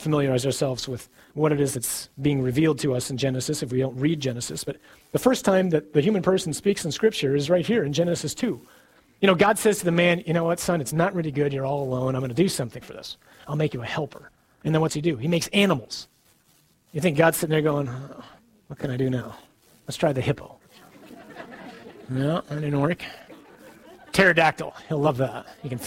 familiarize ourselves with what it is that's being revealed to us in Genesis if we don't read Genesis. But the first time that the human person speaks in Scripture is right here in Genesis 2. God says to the man, you know what, son, it's not really good. You're all alone. I'm going to do something for this. I'll make you a helper. And then what's he do? He makes animals. You think God's sitting there going, oh, what can I do now? Let's try the hippo. No, that didn't work. Pterodactyl. He'll love that. You can